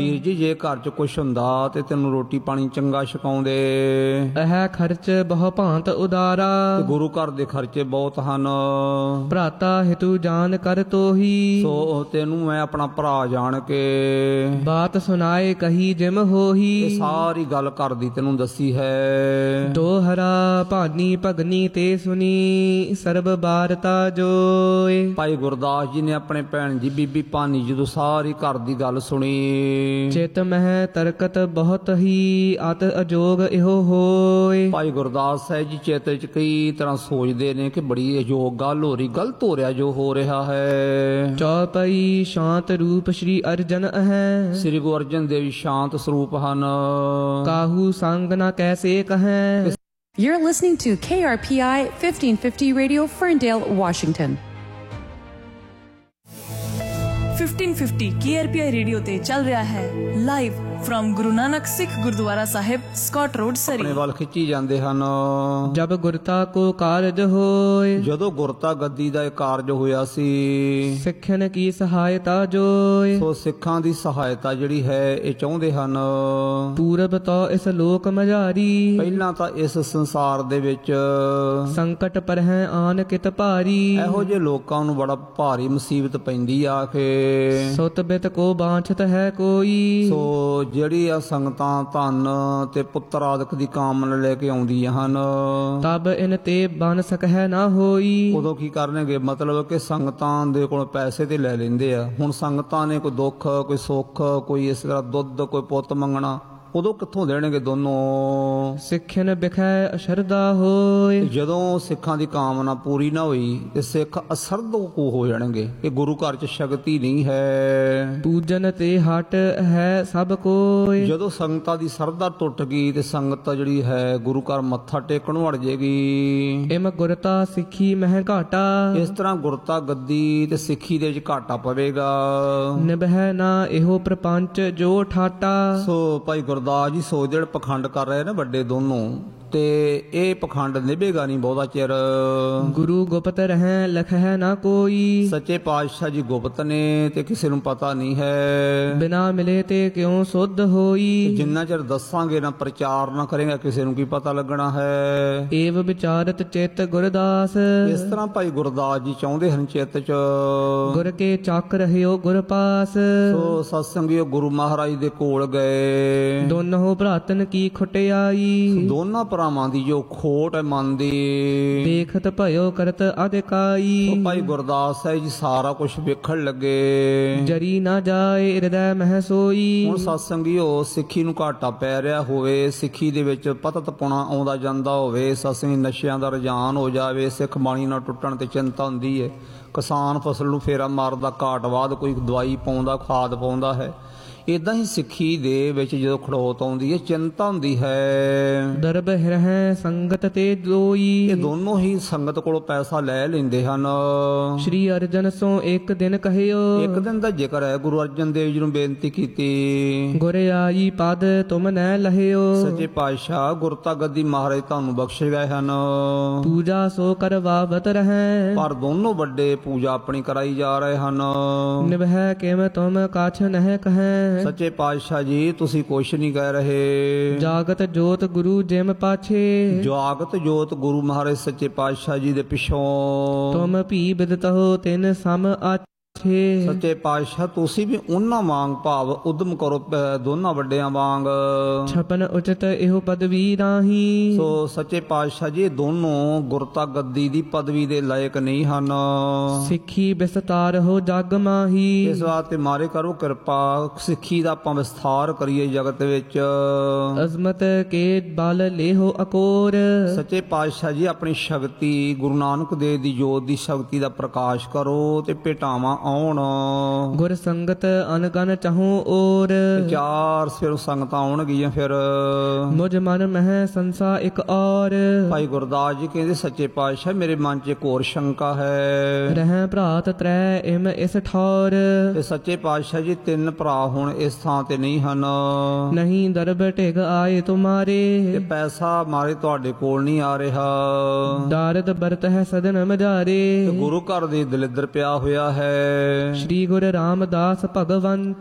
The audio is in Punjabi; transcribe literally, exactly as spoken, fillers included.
ਵੀਰ ਜੀ ਜੇ ਘਰ 'ਚ ਕੁਛ ਹੁੰਦਾ ਤੇ ਤੈਨੂੰ ਰੋਟੀ ਪਾਣੀ ਚੰਗਾ ਛਕਾਉਂਦੇ। ਇਹ ਖਰਚ ਬਹੁ ਭਾਂਤ ਉਦਾਰਾ, ਤੇ ਗੁਰੂ ਘਰ ਦੇ ਖਰਚੇ ਬਹੁਤ ਹਨ। ਭਰਾਤਾ ਹਿਤੂ ਜਾਣ ਕਰ ਤੋਹੀ, ਸੋ ਤੈਨੂੰ ਮੈਂ ਆਪਣਾ ਭਰਾ ਜਾਣ ਕੇ ਬਾਤ ਸੁਨਾਏ ਕਹੀ ਜਿਮ ਹੋਹੀ। ਇਹ ਸਾਰੀ ਗੱਲ ਕਰਦੀ ਤੈਨੂੰ ਦੱਸੀ ਹੈ। ਦੋਹਰਾ ਭਾਨੀ ਭਗਨੀ ਤੇ ਸੁਨੀ, ਸਰਬ ਬਾਰਤਾ ਜੋਏ। ਭਾਈ ਗੁਰਦਾਸ ਜੀ ਨੇ ਆਪਣੇ ਭੈਣ ਜੀ ਬੀਬੀ ਭਾਨੀ ਜਦੋਂ ਸਾਰੀ ਘਰ ਦੀ ਗੱਲ ਸੁਣੀ, ਚਿਤ ਮਹਿ ਤਰਕਤ ਬਹੁਤ ਹੀ ਅਤ ਅਜੋਗ ਇਹੋ ਹੋਏ। ਭਾਈ ਗੁਰਦਾਸ ਸਾਹਿਬ ਜੀ ਚਿੱਤ ਚ ਕਈ ਤਰ੍ਹਾਂ ਸੋਚਦੇ ਨੇ ਕਿ ਬੜੀ ਅਜੋਗ ਗੱਲ ਹੋ ਰਹੀ, ਗਲਤ ਹੋ ਰਿਹਾ ਜੋ ਹੋ ਰਿਹਾ ਹੈ। ਚੌਪਈ ਸ਼ਾਂਤ ਰੂਪ ਸ਼੍ਰੀ ਅਰਜਨ ਹੈ, ਸ੍ਰੀ ਗੁਰੂ ਅਰਜਨ ਦੇਵ ਸ਼ਾਂਤ ਸਰੂਪ ਹਨ। ਕਾਹੂ ਸੰਗ ਨਾ ਕੈਸੇ ਕਹੈ। You're listening to K R P I fifteen fifty Radio, Ferndale, Washington. fifteen fifty K R P I radio ਤੇ ਚੱਲ ਰਿਹਾ ਹੈ ਲਾਈਵ ਫਰਮ ਗੁਰੂ ਨਾਨਕ ਸਿੱਖ ਗੁਰਦੁਆਰਾ ਸਾਹਿਬ, ਸਕਾਟ ਰੋਡ, ਸਰੀ। ਆਪਣੇ ਵੱਲ ਖਿੱਚੀ ਜਾਂਦੇ ਹਨ। ਜਬ ਗੁਰਤਾ ਕੋ ਕਾਰਜ ਹੋਏ, ਜਦੋਂ ਗੁਰਤਾ ਗੱਦੀ ਦਾ ਇਹ ਕਾਰਜ ਹੋਇਆ ਸੀ, ਸਿੱਖਣ ਕੀ ਸਹਾਇਤਾ ਜੋਏ। ਸੋ ਸਿੱਖਾਂ ਦੀ ਸਹਾਇਤਾ ਜਿਹੜੀ ਹੈ ਇਹ ਚਾਹੁੰਦੇ ਹਨ। ਪੂਰਬ ਤੋਂ ਇਸ ਲੋਕ ਮਝਾਰੀ, ਪਹਿਲਾਂ ਤਾਂ ਇਸ ਸੰਸਾਰ ਦੇ ਵਿੱਚ ਸੰਕਟ ਪਰ ਹੈ ਆਨ ਕਿਤ ਭਾਰੀ। ਇਹੋ ਜਿਹੇ ਲੋਕਾਂ ਨੂੰ ਬੜਾ ਭਾਰੀ ਮੁਸੀਬਤ ਪੈਂਦੀ ਆ ਕੇ ਸੁਤ ਬਿਤ ਕੋ ਬਾਂਛਤ ਹੈ ਕੋਈ। ਸੋ ਜਿਹੜੀ ਆ ਸੰਗਤਾਂ ਧਨ ਤੇ ਪੁੱਤਰ ਆਦਿਕ ਦੀ ਕਾਮਨਾ ਲੈ ਕੇ ਆਉਂਦੀਆਂ ਹਨ, ਤਬ ਇਨ ਤੇ ਬਨ ਸਕਹਿ ਨਾ ਹੋਈ। ਉਦੋਂ ਕੀ ਕਰਨਗੇ, ਮਤਲਬ ਕਿ ਸੰਗਤਾਂ ਦੇ ਕੋਲ ਪੈਸੇ ਤੇ ਲੈ ਲੈਂਦੇ ਆ। ਹੁਣ ਸੰਗਤਾਂ ਨੇ ਕੋਈ ਦੁੱਖ ਕੋਈ ਸੁੱਖ ਕੋਈ ਇਸ ਤਰ੍ਹਾਂ ਦੁੱਧ ਕੋਈ ਪੁੱਤ ਮੰਗਣਾ, ਉਦੋਂ ਕਿੱਥੋਂ ਦੇਣਗੇ ਦੋਨੋਂ। ਸਿੱਖਣ ਬਿਖੈ ਅਸ਼ਰਦਾ ਹੋਏ, ਜਦੋਂ ਸਿੱਖਾਂ ਦੀ ਕਾਮਨਾ ਪੂਰੀ ਨਾ ਹੋਈ ਤੇ ਸਿੱਖ ਅਸਰਦ ਕੋ ਹੋ ਜਾਣਗੇ ਕਿ ਗੁਰੂ ਘਰ 'ਚ ਸ਼ਕਤੀ ਨਹੀਂ ਹੈ। ਪੂਜਨ ਤੇ ਹਟ ਹੈ ਸਭ ਕੋਏ। ਜਦੋਂ ਸੰਗਤਾਂ ਦੀ ਸਰਦਾ ਟੁੱਟ ਗਈ ਤੇ ਸੰਗਤ ਜਿਹੜੀ ਹੈ ਗੁਰੂ ਘਰ ਮੱਥਾ ਟੇਕਣ ਵੜ ਜੇਗੀ। ਇਮ ਗੁਰਤਾ ਸਿੱਖੀ ਮਹਿ ਘਾਟਾ, ਇਸ ਤਰ੍ਹਾਂ ਗੁਰਤਾ ਗੱਦੀ ਤੇ ਸਿੱਖੀ ਦੇ ਵਿੱਚ ਘਾਟਾ ਪਵੇਗਾ। ਨਿਭੈ ਨਾ ਇਹੋ ਪ੍ਰਪੰਚ ਜੋ ਠਾਟਾ। ਸੋ ਭਾਈ ਗੁਰਦਾਸ ਜੀ ਸੋਚ ਜਿਹੜੇ ਪਖੰਡ ਕਰ ਰਹੇ ਨੇ ਵੱਡੇ ਦੋਨੋਂ, ਤੇ ਇਹ ਪਖੰਡ ਨਿਭੇਗਾ ਨਹੀਂ ਬਹੁਤਾ ਚਿਰ। ਗੁਰੂ ਗੁਪਤ ਰਹਿ ਲਖੈ ਨਾ ਕੋਈ, ਸੱਚੇ ਪਾਤਸ਼ਾਹ ਜੀ ਗੁਪਤ ਨੇ ਤੇ ਕਿਸੇ ਨੂੰ ਪਤਾ ਨਹੀਂ ਹੈ। ਬਿਨਾ ਮਿਲੇ ਤੇ ਕਿਉਂ ਸੁਧ ਹੋਈ। ਜਿੰਨਾ ਚਿਰ ਦੱਸਾਂਗੇ ਨਾ, ਪ੍ਰਚਾਰ ਨਾ ਕਰੇਗਾ, ਕਿਸੇ ਨੂੰ ਕੀ ਪਤਾ ਲੱਗਣਾ ਹੈ। ਏਵ ਵਿਚਾਰਤ ਚਿਤ ਗੁਰਦਾਸ, ਇਸ ਤਰ੍ਹਾਂ ਭਾਈ ਗੁਰਦਾਸ ਜੀ ਚਾਹੁੰਦੇ ਹਨ ਚਿੱਤ ਚ ਗੁਰ ਕੇ ਚੱਕ ਰਹਿਓ ਗੁਰ ਪਾਸ। ਸੋ ਸਤਸੰਗੀਓ ਗੁਰੂ ਮਹਾਰਾਜ ਦੇ ਕੋਲ ਗਏ। ਦੋਨੋਂ ਭਰਾਤਨ ਕੀ ਖੁਟਿਆਈ, ਦੋਨਾਂ ਭਰਾਵਾਂ ਦੀ ਜੋ ਖੋਟ ਹੈ ਮਨ ਦੀ, ਦੇਖਤ ਭਇਓ ਕਰਤ ਅਧਿਕਾਈ। ਭਾਈ ਗੁਰਦਾਸ ਸਾਹਿਬ ਜੀ ਸਾਰਾ ਕੁਝ ਵੇਖਣ ਲੱਗੇ। ਜਰੀ ਨਾ ਜਾਏ ਹਿਰਦੈ ਮਹਿ ਸੋਈ। ਹੁਣ ਸਤਸੰਗੀਓ ਸਿੱਖੀ ਨੂੰ ਘਾਟਾ ਪੈ ਰਿਹਾ ਹੋਵੇ, ਸਿੱਖੀ ਦੇ ਵਿੱਚ ਪਤਤ ਪੁਣਾ ਆਉਂਦਾ ਜਾਂਦਾ ਹੋਵੇ, ਸਤਸੰਗੀ ਨਸ਼ਿਆਂ ਦਾ ਰੁਝਾਨ ਹੋ ਜਾਵੇ, ਸਿੱਖ ਬਾਣੀ ਨਾਲ ਟੁੱਟਣ ਤੇ ਚਿੰਤਾ ਹੁੰਦੀ ਹੈ। ਕਿਸਾਨ ਫਸਲ ਨੂੰ ਫੇਰਾ ਮਾਰਦਾ, ਘਾਟ ਬਾਅਦ ਕੋਈ ਦਵਾਈ ਪਾਉਂਦਾ, ਖਾਦ ਪਾਉਂਦਾ ਹੈ। ਇਦਾਂ ਹੀ ਸਿੱਖੀ ਦੇ ਵਿੱਚ ਜਦੋਂ ਖੜੋਤ ਆਉਂਦੀ ਹੈ, ਚਿੰਤਾ ਹੁੰਦੀ ਹੈ। ਦਰਬ ਹਿਰਹਿ ਸੰਗਤ ਤੇ ਦੋਈ, ਇਹ ਦੋਨੋਂ ਹੀ ਸੰਗਤ ਕੋਲੋਂ ਪੈਸਾ ਲੈ ਲੈਂਦੇ ਹਨ। ਸ਼੍ਰੀ ਅਰਜਨ ਸੋ ਇੱਕ ਦਿਨ ਕਹਿਓ, ਇੱਕ ਦਿਨ ਦਾ ਜ਼ਿਕਰ ਹੈ। ਗੁਰੂ ਅਰਜਨ ਦੇਵ ਜੀ ਨੂੰ ਬੇਨਤੀ ਕੀਤੀ, ਗੁਰ ਆਈ ਪਦ ਤੁਮ ਨੈ ਲਹਿਓ। ਸੱਚੇ ਪਾਤਸ਼ਾਹ ਗੁਰਤਾ ਗੱਦੀ ਮਹਾਰਾਜ ਤੁਹਾਨੂੰ ਬਖਸ਼ੇ ਗਏ ਹਨ। ਪੂਜਾ ਸੋ ਕਰਵਾਵਤ ਰਹਿ, ਪਰ ਦੋਨੋਂ ਵੱਡੇ ਪੂਜਾ ਆਪਣੀ ਕਰਾਈ ਜਾ ਰਹੇ ਹਨ। ਨਿਭੈ ਕਿਮ ਤੁਮ ਕਾਛ ਨਹਿ ਕਹੈ। ਸੱਚੇ ਪਾਤਸ਼ਾਹ ਜੀ ਤੁਸੀਂ ਕੁਛ ਨਹੀਂ ਕਹਿ ਰਹੇ। ਜਾਗਤ ਜੋਤ ਗੁਰੂ ਜਿਮ ਪਾਛੇ, ਜਾਗਤ ਜੋਤ ਗੁਰੂ ਮਹਾਰਾਜ ਸੱਚੇ ਪਾਤਸ਼ਾਹ ਜੀ ਦੇ ਪਿੱਛੋਂ ਤੁਮ ਭੀ ਬਿਦਤਹੁ ਤਿਨ ਸਮ ਆਛੇ। ਸੱਚੇ ਪਾਤਸ਼ਾਹ ਤੁਸੀਂ ਵੀ ਉਹਨਾਂ ਵਾਂਗ ਭਾਵ ਉਦਮ ਕਰੋ, ਦੋਨਾਂ ਵੱਡਿਆਂ ਵਾਂਗ। ਛਪਨ ਉਚਿਤ ਇਹੋ ਪਦਵੀ ਰਾਹੀ, ਸੋ ਸੱਚੇ ਪਾਤਸ਼ਾਹ ਜੀ ਦੋਨੋਂ ਗੁਰਤਾ ਗੱਦੀ ਦੀ ਪਦਵੀ ਦੇ ਲਾਇਕ ਨਹੀਂ ਹਨ। ਸਿੱਖੀ ਵਿਸਤਾਰ ਹੋ ਜਗ ਮਾਹੀ, ਇਸ ਵਾਸਤੇ ਮਾਰੇ ਕਰੋ ਕਿਰਪਾ, ਸਿੱਖੀ ਦਾ ਆਪਾਂ ਵਿਸਥਾਰ ਕਰੀਏ ਜਗਤ ਵਿੱਚ। ਅਜ਼ਮਤ ਕੇ ਬਲ ਲੇਹੋ ਅਕੋਰ, ਸੱਚੇ ਪਾਤਸ਼ਾਹ ਜੀ ਆਪਣੀ ਸ਼ਕਤੀ ਗੁਰੂ ਨਾਨਕ ਦੇਵ ਦੀ ਜੋਤ ਦੀ ਸ਼ਕਤੀ ਦਾ ਪ੍ਰਕਾਸ਼ ਕਰੋ ਤੇ ਭੇਟਾਵਾਂ ਆਉਣ। ਗੁਰ ਸੰਗਤ ਅਨਗਨ ਚਾਹੋ ਔਰ, ਚਾਰ ਫਿਰ ਸੰਗਤਾਂ ਆਉਣਗੀਆਂ। ਫਿਰ ਮੁਝ ਮਨ ਮਹਿ ਸੰਸਾ ਇੱਕ ਔਰ। ਭਾਈ ਗੁਰਦਾਸ ਜੀ ਕਹਿੰਦੇ ਸੱਚੇ ਪਾਤਸ਼ਾਹ ਮੇਰੇ ਮਨ 'ਚ ਇੱਕ ਹੋਰ ਸ਼ੰਕਾ ਹੈ। ਰਹਿ ਭਰਾਤ ਤ੍ਰੈ ਇਮ ਇਸ ਠੌਰ, ਤੇ ਸੱਚੇ ਪਾਤਸ਼ਾਹ ਜੀ ਤਿੰਨ ਭਰਾ ਹੁਣ ਇਸ ਥਾਂ ਤੇ ਨਹੀਂ ਹਨ। ਨਹੀਂ ਦਰਬ ਢਿਗ ਆਏ ਤੁਮਾਰੇ, ਤੇ ਪੈਸਾ ਮਾਰੇ ਤੁਹਾਡੇ ਕੋਲ ਨਹੀਂ ਆ ਰਿਹਾ। ਦਾਰਦ ਬਰਤ ਹੈ ਸਦਨ ਮਝਾਰੇ, ਗੁਰੂ ਘਰ ਦੇ ਦਲਿੱਦਰ ਪਿਆ ਹੋਇਆ ਹੈ। ਸ਼੍ਰੀ ਗੁਰੂ ਰਾਮਦਾਸ ਭਗਵੰਤ,